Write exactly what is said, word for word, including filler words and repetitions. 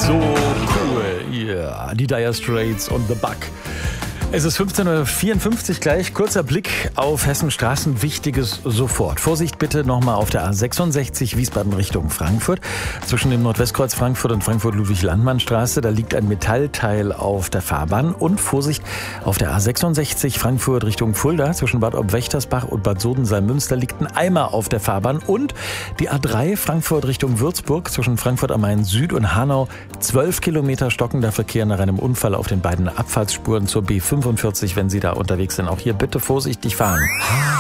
So cool. Ja, yeah. Die Dire Straits und The Bug. Es ist fünfzehn Uhr vierundfünfzig gleich. Kurzer Blick auf Hessens Straßen. Wichtiges sofort. Vorsicht bitte nochmal auf der A sechsundsechzig Wiesbaden Richtung Frankfurt. Zwischen dem Nordwestkreuz Frankfurt und Frankfurt-Ludwig-Landmann-Straße. Da liegt ein Metallteil auf der Fahrbahn. Und Vorsicht auf der A sechsundsechzig Frankfurt Richtung Fulda. Zwischen Bad Ob-Wächtersbach und Bad Sodensalm-Münster liegt ein Eimer auf der Fahrbahn. Und die A drei Frankfurt Richtung Würzburg. Zwischen Frankfurt am Main Süd und Hanau. zwölf Kilometer stockender Verkehr nach einem Unfall auf den beiden Abfahrtsspuren zur B fünfundvierzig, wenn Sie da unterwegs sind. Auch hier bitte vorsichtig fahren.